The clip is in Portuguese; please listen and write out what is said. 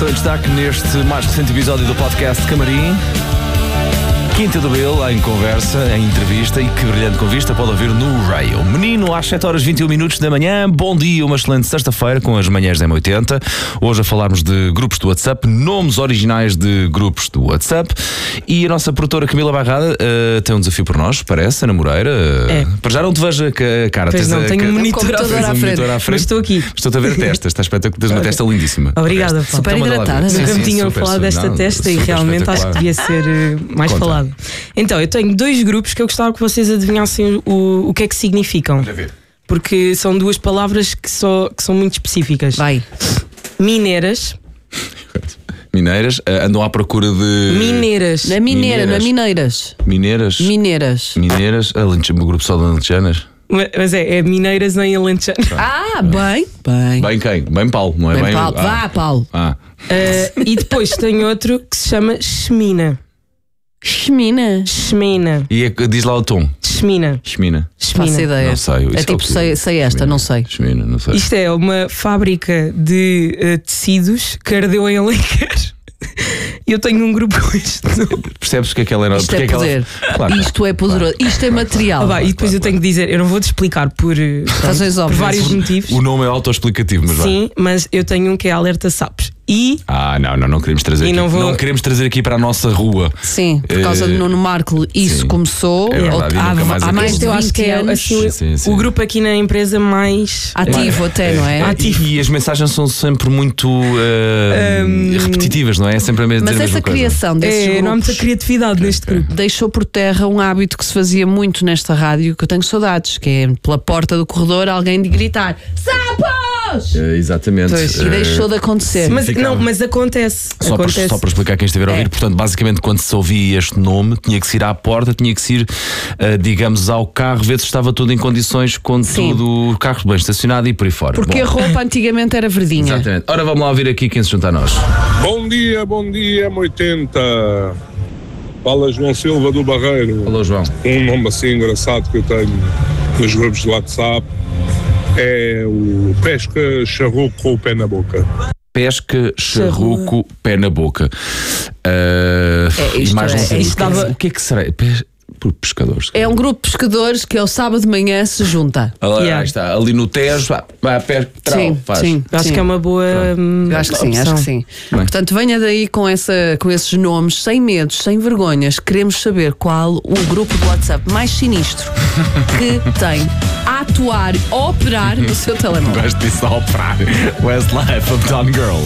estão em destaque neste mais recente episódio do podcast Camarim. Quinta do Bill, em conversa, em entrevista, e que brilhante convista pode ouvir no Rail. Menino, às 7h21 da manhã, bom dia, uma excelente sexta-feira com as manhãs da M80. Hoje a falarmos de grupos do WhatsApp, nomes originais de grupos do WhatsApp. E a nossa produtora Camila Barrada tem um desafio por nós, parece, Ana Moreira. Para já não te vejo a cara. Pois não, tenho um monitor à frente, mas estou aqui. Estou-te a ver a testa, está espetacular, tens uma testa lindíssima. Obrigada, Paulo. Super hidratada. Nunca me tinham falado desta testa e realmente acho que devia ser mais falado. Então, eu tenho dois grupos que eu gostava que vocês adivinhassem o que é que significam. Porque são duas palavras que são muito específicas. Vai. Mineiras. Mineiras, andam à procura de... Mineiras. Não é mineira, não é mineiras. Mineiras. Mineiras. O grupo só de alentejanas. Mas é mineiras em alentejano. Bem. Bem quem? Bem Paulo, não é bem... Paulo. Vá, Paulo. E depois tem outro que se chama Chemina. Chemina. E diz lá o tom. Chemina. Faço ideia. Não sei. É tipo, sei esta, não sei. Chemina, não sei. Isto é uma fábrica de tecidos que ardeu em Alenquer. E eu tenho um grupo com este nome. Percebes porque é que ela era... Isto é poder. Claro. Isto é poderoso. Isto é material. E depois eu tenho que dizer, eu não vou-te explicar por razões óbvias. Por vários motivos. O nome é autoexplicativo, mas sim, mas eu tenho um que é Alerta Sapos. Não queremos trazer aqui. Não queremos trazer aqui para a nossa rua. Sim, por causa do Nuno Marco isso começou. É verdade, há mais de 20 acho que é assim, o grupo aqui na empresa mais ativo até, não é? Ativo. E as mensagens são sempre muito repetitivas, não é? É sempre a mesma coisa. Mas essa criação desses grupos, não há muita criatividade neste grupo. Deixou por terra um hábito que se fazia muito nesta rádio, que eu tenho saudades, que é pela porta do corredor alguém de gritar Sapos! Exatamente. E deixou de acontecer. Mas acontece. Só para explicar quem estiver a ouvir, portanto, basicamente, quando se ouvia este nome, tinha que se ir à porta, tinha que se ir, digamos, ao carro, ver se estava tudo em condições, com tudo, o carro bem estacionado e por aí fora. Porque a roupa antigamente era verdinha. Exatamente. Ora, vamos lá ouvir aqui quem se junta a nós. Bom dia, M80. Fala João Silva do Barreiro. Alô, João. Um nome assim engraçado que eu tenho nos grupos de WhatsApp é o Pesca Charruco com o pé na boca. Pesca, charruco, pé na boca. O que é que será? Por pescadores. É um grupo de pescadores que ao sábado de manhã se junta. Aí está, ali no Tejo, vai a pesca, sim. Acho que é uma boa acho que sim. Portanto, venha daí com esses nomes, sem medos, sem vergonhas. Queremos saber qual o grupo do WhatsApp mais sinistro que tem a atuar, a operar no seu telemóvel. Gosto disso, a operar. Westlife, Uptown Girl.